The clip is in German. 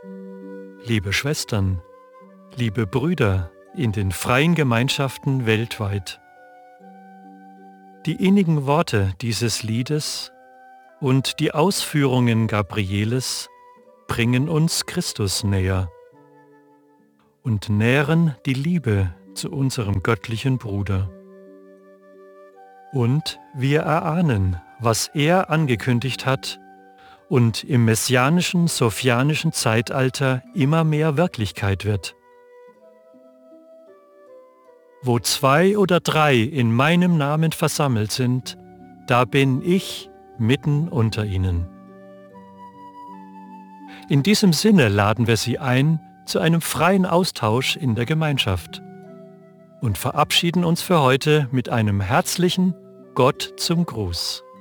Liebe Schwestern, liebe Brüder in den freien Gemeinschaften weltweit, die innigen Worte dieses Liedes und die Ausführungen Gabrieles bringen uns Christus näher und nähren die Liebe zu unserem göttlichen Bruder. Und wir erahnen, was er angekündigt hat und im messianischen, sophianischen Zeitalter immer mehr Wirklichkeit wird. Wo 2 oder 3 in meinem Namen versammelt sind, da bin ich mitten unter ihnen. In diesem Sinne laden wir Sie ein zu einem freien Austausch in der Gemeinschaft und verabschieden uns für heute mit einem herzlichen Gott zum Gruß.